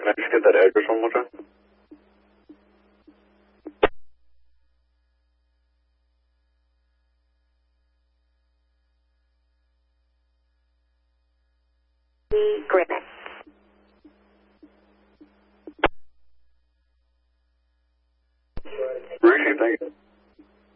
Can I just get that address one more time? Griffin. Appreciate it, thank you.